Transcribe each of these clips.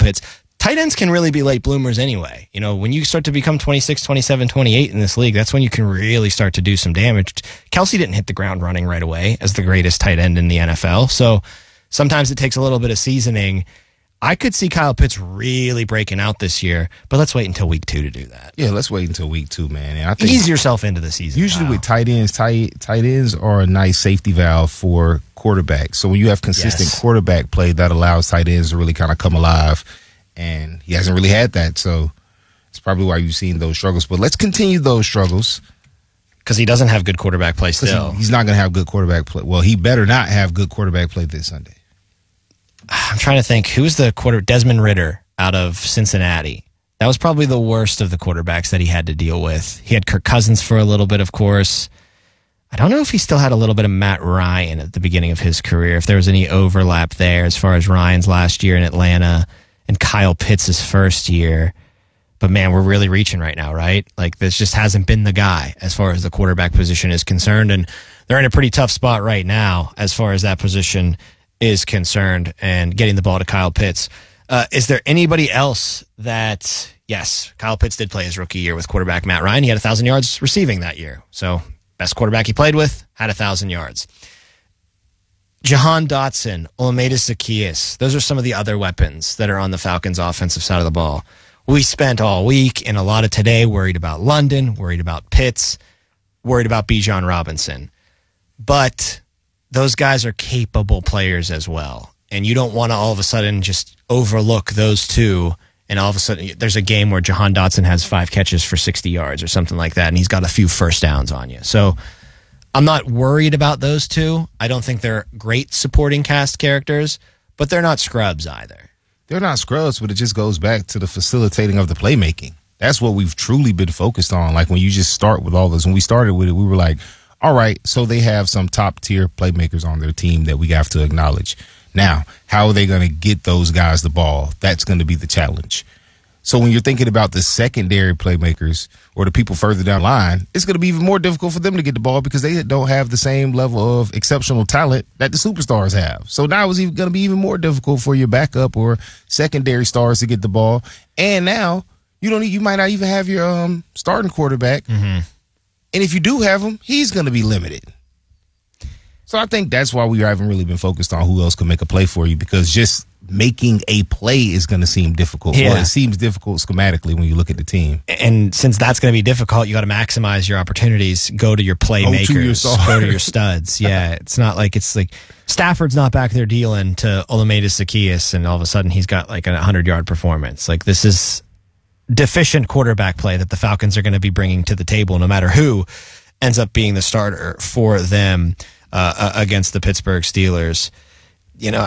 Pitts. Tight ends can really be late bloomers anyway. You know, when you start to become 26, 27, 28 in this league, that's when you can really start to do some damage. Kelsey didn't hit the ground running right away as the greatest tight end in the NFL. So sometimes it takes a little bit of seasoning. I could see Kyle Pitts really breaking out this year, but let's wait until week 2 to do that. Yeah, let's wait until week 2, man. And I think ease yourself into the season. Usually with tight ends are a nice safety valve for quarterbacks. So when you have consistent quarterback play, that allows tight ends to really kind of come alive. And he hasn't really had that, so it's probably why you've seen those struggles. But let's continue those struggles. Because he doesn't have good quarterback play still. He's not going to have good quarterback play. Well, he better not have good quarterback play this Sunday. I'm trying to think. Who's the quarterback? Desmond Ridder out of Cincinnati. That was probably the worst of the quarterbacks that he had to deal with. He had Kirk Cousins for a little bit, of course. I don't know if he still had a little bit of Matt Ryan at the beginning of his career, if there was any overlap there as far as Ryan's last year in Atlanta and Kyle Pitts' first year. But, man, we're really reaching right now, right? Like, this just hasn't been the guy as far as the quarterback position is concerned. And they're in a pretty tough spot right now as far as that position is concerned and getting the ball to Kyle Pitts. Is there anybody else that, yes, Kyle Pitts did play his rookie year with quarterback Matt Ryan. He had 1,000 yards receiving that year. So, best quarterback he played with, had 1,000 yards. Jahan Dotson, Olamide Zaccheaus, those are some of the other weapons that are on the Falcons' offensive side of the ball. We spent all week and a lot of today worried about London, worried about Pitts, worried about Bijan Robinson. But those guys are capable players as well. And you don't want to all of a sudden just overlook those two and all of a sudden there's a game where Jahan Dotson has 5 catches for 60 yards or something like that and he's got a few first downs on you. So I'm not worried about those two. I don't think they're great supporting cast characters, but they're not scrubs either. They're not scrubs, but it just goes back to the facilitating of the playmaking. That's what we've truly been focused on. Like when you just start with all this, when we started with it, we were like, all right, so they have some top tier playmakers on their team that we have to acknowledge. Now, how are they going to get those guys the ball? That's going to be the challenge. So when you're thinking about the secondary playmakers or the people further down the line, it's going to be even more difficult for them to get the ball because they don't have the same level of exceptional talent that the superstars have. So now it's going to be even more difficult for your backup or secondary stars to get the ball. And now you might not even have your starting quarterback. Mm-hmm. And if you do have him, he's going to be limited. So I think that's why we haven't really been focused on who else can make a play for you because just making a play is going to seem difficult. Yeah. Well, it seems difficult schematically when you look at the team. And since that's going to be difficult, you got to maximize your opportunities. Go to your playmakers. Go to your studs. Yeah, it's like Stafford's not back there dealing to Olamide Zaccheaus, and all of a sudden he's got like a 100-yard performance. Like this is deficient quarterback play that the Falcons are going to be bringing to the table, no matter who ends up being the starter for them against the Pittsburgh Steelers. You know,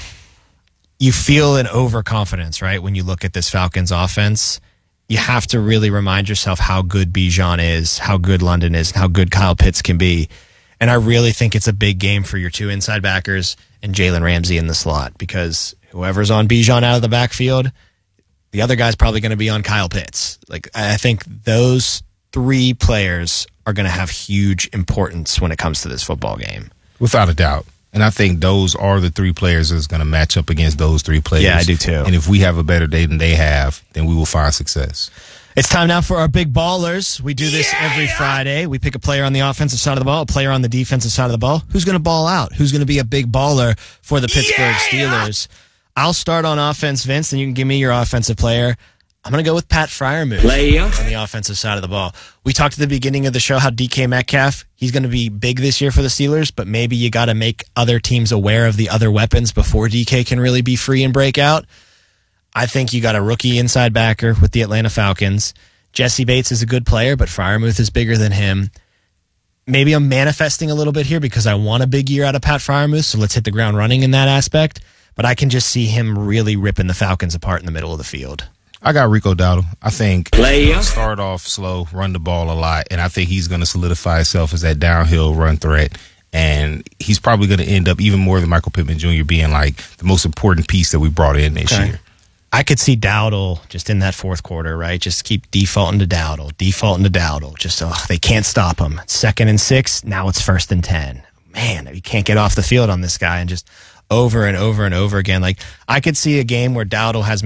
you feel an overconfidence, right? When you look at this Falcons offense, you have to really remind yourself how good Bijan is, how good London is, how good Kyle Pitts can be. And I really think it's a big game for your 2 inside backers and Jalen Ramsey in the slot because whoever's on Bijan out of the backfield, the other guy's probably going to be on Kyle Pitts. Like, I think those 3 players are going to have huge importance when it comes to this football game. Without a doubt. And I think those are the 3 players that's going to match up against those 3 players. Yeah, I do too. And if we have a better day than they have, then we will find success. It's time now for our big ballers. We do this every Friday. We pick a player on the offensive side of the ball, a player on the defensive side of the ball. Who's going to ball out? Who's going to be a big baller for the Pittsburgh Steelers? I'll start on offense, Vince, and you can give me your offensive player. I'm going to go with Pat Freiermuth on the offensive side of the ball. We talked at the beginning of the show how DK Metcalf, he's going to be big this year for the Steelers, but maybe you got to make other teams aware of the other weapons before DK can really be free and break out. I think you got a rookie inside backer with the Atlanta Falcons. Jesse Bates is a good player, but Freiermuth is bigger than him. Maybe I'm manifesting a little bit here because I want a big year out of Pat Freiermuth, so let's hit the ground running in that aspect. But I can just see him really ripping the Falcons apart in the middle of the field. I got Rico Dowdle. I think start off slow, run the ball a lot, and I think he's going to solidify himself as that downhill run threat. And he's probably going to end up even more than Michael Pittman Jr. being like the most important piece that we brought in this year. I could see Dowdle just in that fourth quarter, right? Just keep defaulting to Dowdle. Just they can't stop him. 2nd and 6, now it's 1st and 10. Man, you can't get off the field on this guy and just over and over and over again. Like I could see a game where Dowdle has